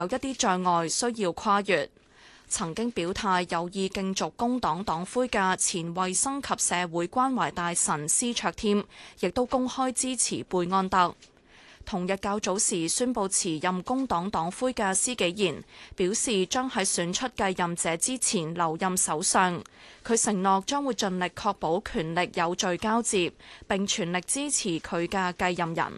有一啲障礙需要跨越。曾經表態有意競逐工黨黨魁嘅前衛生及社會關懷大臣施卓添，亦都公開支持貝安特。同日較早時宣布辭任工黨黨魁嘅施紀賢表示，將喺選出繼任者之前留任首相。佢承諾將會盡力確保權力有序交接，並全力支持佢嘅繼任人。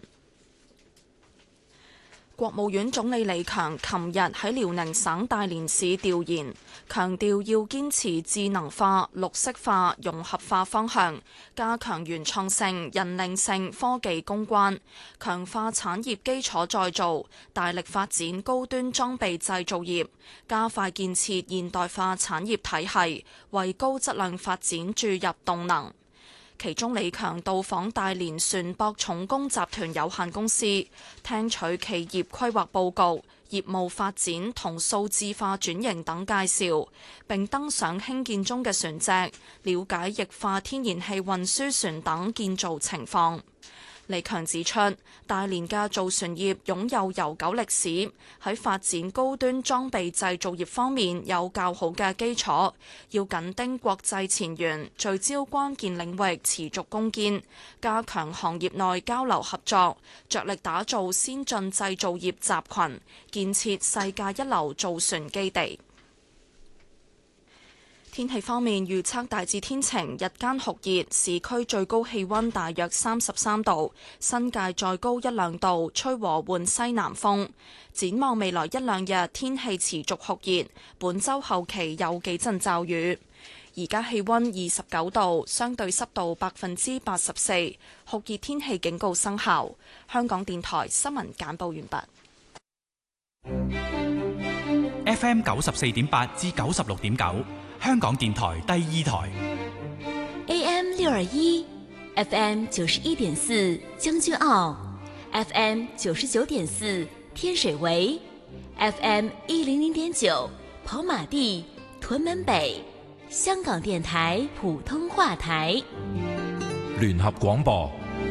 國務院總理李強琴日喺遼寧省大連市調研，強調要堅持智能化、綠色化、融合化方向，加強原創性、引領性科技攻關，強化產業基礎再造，大力發展高端裝備製造業，加快建設現代化產業體系，為高質量發展注入動能。其中，李強到訪大連船舶重工集團有限公司，聽取企業規劃報告、業務發展同數字化轉型等介紹，並登上興建中嘅船隻，了解液化天然氣運輸船等建造情況。李強指出，大連嘅造船業擁有悠久歷史，喺發展高端裝備製造業方面有較好嘅基礎，要緊盯國際前沿，聚焦關鍵領域，持續攻堅，加強行業內交流合作，着力打造先進製造業集群，建設世界一流造船基地。天氣方面預測大致天晴，日間酷熱，市區最高氣溫大約33度，新界再高1、2度，吹和緩西南風。展望未來1、2日天氣持續酷熱，本週後期有幾陣驟雨。而家氣溫29度，相對濕度84%，酷熱天氣警告生效。香港電台新聞簡報完畢。FM 94.8至96.9。香港電台第2台 AM 621 FM 91.4將軍澳 FM 99.4天水圍 FM 100.9跑馬地屯門北香港電台普通話台聯合廣播。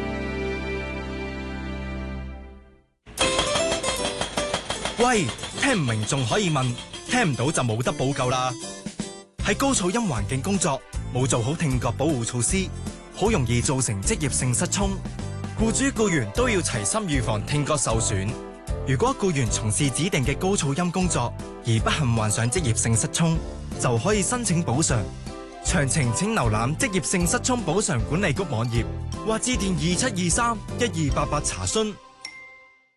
喂，聽唔明仲可以問，聽唔到就冇得補救啦。喺高噪音環境工作，冇做好聽覺保護措施，好容易造成職業性失聰。僱主僱員都要齊心預防聽覺受損。如果僱員從事指定嘅高噪音工作，而不幸患上職業性失聰，就可以申請補償。詳情請瀏覽職業性失聰補償管理局網頁，或致電27231288查詢。